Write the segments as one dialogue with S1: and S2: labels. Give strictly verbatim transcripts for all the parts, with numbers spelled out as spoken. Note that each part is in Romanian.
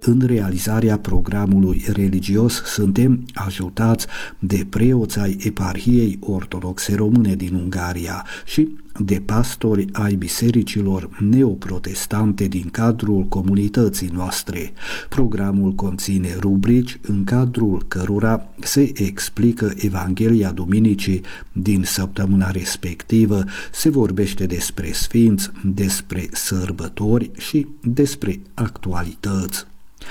S1: În realizarea programului religios suntem ajutați de preoți ai Eparhiei Ortodoxe Române din Ungaria și de pastori ai bisericilor neoprotestante din cadrul comunității noastre. Programul conține rubrici în cadrul cărora se explică Evanghelia Duminicii din săptămâna respectivă, se vorbește despre sfinți, despre sărbători și despre actualități.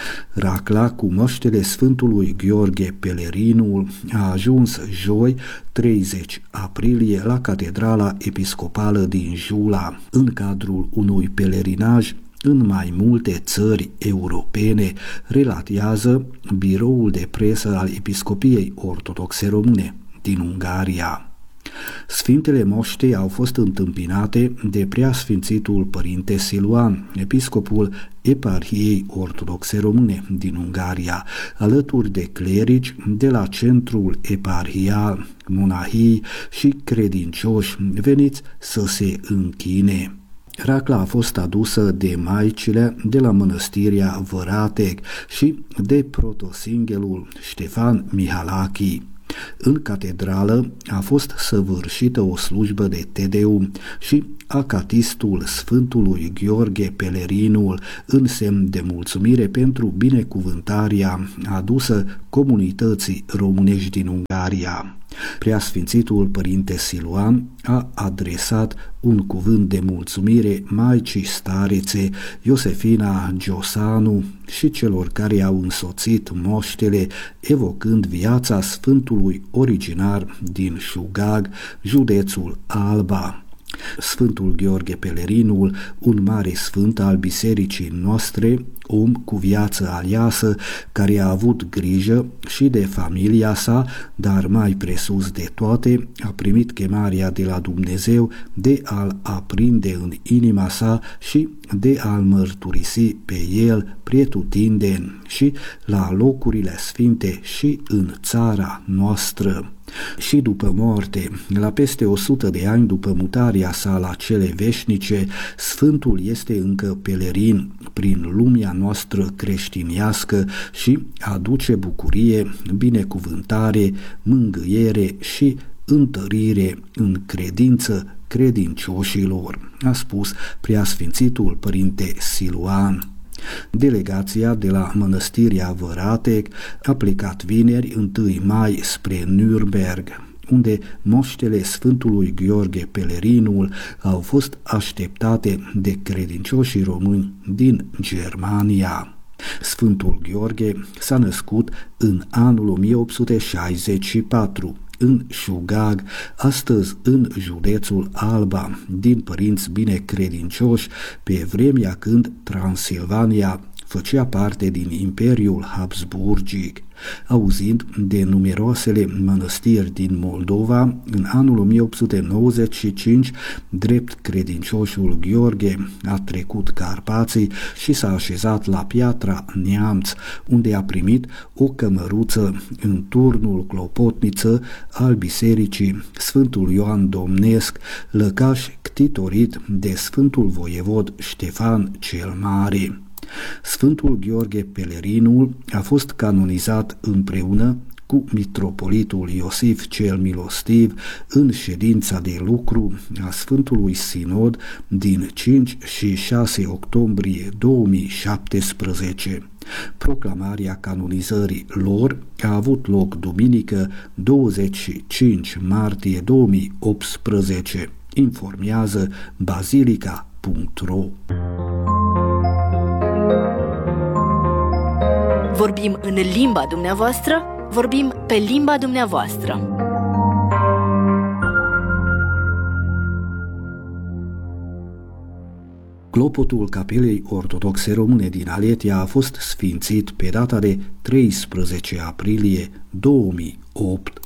S1: Racla cu moștele Sfântului Gheorghe Pelerinul a ajuns joi, treizeci aprilie, la Catedrala Episcopală din Jula, în cadrul unui pelerinaj în mai multe țări europene, relatează biroul de presă al Episcopiei Ortodoxe Române din Ungaria. Sfintele moște au fost întâmpinate de Preasfințitul Părinte Siluan, episcopul Eparhiei Ortodoxe Române din Ungaria, alături de clerici de la centrul eparhial, monahii și credincioși veniți să se închine. Racla a fost adusă de maicile de la mănăstirea Văratec și de protosinghelul Ștefan Mihalachi. În catedrală a fost săvârșită o slujbă de Tedeum și acatistul Sfântului Gheorghe Pelerinul în semn de mulțumire pentru binecuvântarea adusă comunității românești din Ungaria. Preasfințitul Părinte Siluan a adresat un cuvânt de mulțumire Maicii Starețe Iosefina Giosanu și celor care au însoțit moștele, evocând viața Sfântului originar din Șugag, județul Alba. Sfântul Gheorghe Pelerinul, un mare sfânt al bisericii noastre, om cu viață aleasă, care a avut grijă și de familia sa, dar mai presus de toate, a primit chemarea de la Dumnezeu de a-L aprinde în inima sa și de a-L mărturisi pe El pretutindeni și la locurile sfinte și în țara noastră. Și după moarte, la peste o sută de ani după mutarea sa la cele veșnice, Sfântul este încă pelerin prin lumea noastră creștinească și aduce bucurie, binecuvântare, mângâiere și întărire în credință credincioșilor, a spus Preasfințitul Părinte Siluan. Delegația de la mănăstirea Văratec a plecat vineri întâi mai spre Nürnberg, unde moștele Sfântului Gheorghe Pelerinul au fost așteptate de credincioșii români din Germania. Sfântul Gheorghe s-a născut în anul o mie opt sute șaizeci și patru în Șugag, astăzi în județul Alba, din părinți binecredincioși, pe vremea când Transilvania făcea parte din Imperiul Habsburgic. Auzind de numeroasele mănăstiri din Moldova, în anul o mie opt sute nouăzeci și cinci, drept credincioșul Gheorghe a trecut Carpații și s-a așezat la Piatra Neamț, unde a primit o cămăruță în turnul Clopotniță al bisericii Sfântul Ioan Domnesc, lăcaș ctitorit de Sfântul Voievod Ștefan cel Mare. Sfântul Gheorghe Pelerinul a fost canonizat împreună cu mitropolitul Iosif cel Milostiv în ședința de lucru a Sfântului Sinod din cinci și șase octombrie două mii șaptesprezece. Proclamarea canonizării lor a avut loc duminică douăzeci și cinci martie două mii optsprezece, informează bazilica punct ro.
S2: Vorbim în limba dumneavoastră, vorbim pe limba dumneavoastră.
S1: Clopotul Capelei Ortodoxe Române din Aletia a fost sfințit pe data de treisprezece aprilie două mii opt.